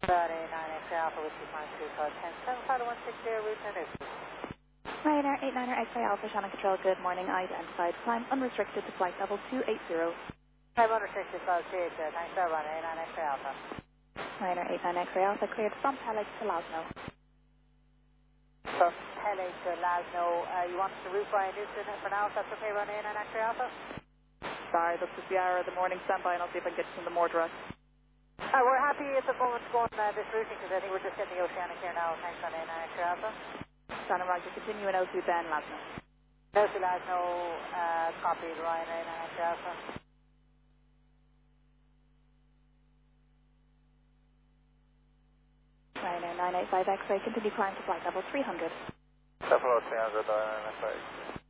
Friday 9 X-ray Alpha, Whiskey 52, call 10, 7, 5, 160, route and Newton. Ryanair 89er X-ray Alpha, Shannon Control, good morning. Identified climb unrestricted to flight level 280. Climb unrestricted, flight 280, thanks, Ryanair 89 X-ray Alpha. Ryanair 89 X-ray Alpha, cleared from Peleg to Lasno. From Peleg to Lasno, you want to route by Newton for now, if that's okay, Ryanair 89 X-ray Alpha? Sorry, that's just the hour of the morning standby, and I'll see if I can get some more direct. We're happy at the moment going this routing because I think we're just getting the Oceanic here now. Thanks, Ryanair 89 X-ray Alpha. Shannon Roger, continue in O2 then, Lasno. O2 Lasno, copy the Ryanair 89 X-ray Alpha. Ryanair 985 X-ray, continue climb to flight level 300. Level 300, Ryanair 985.